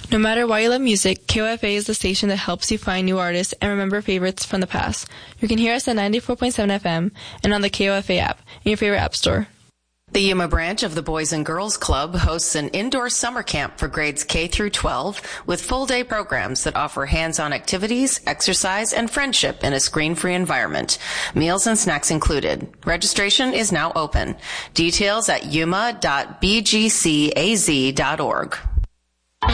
No matter why you love music, KOFA is the station that helps you find new artists and remember favorites from the past. You can hear us at 94.7 FM and on the KOFA app in your favorite app store. The Yuma branch of the Boys and Girls Club hosts an indoor summer camp for grades K through 12 with full-day programs that offer hands-on activities, exercise, and friendship in a screen-free environment. Meals and snacks included. Registration is now open. Details at yuma.bgcaz.org.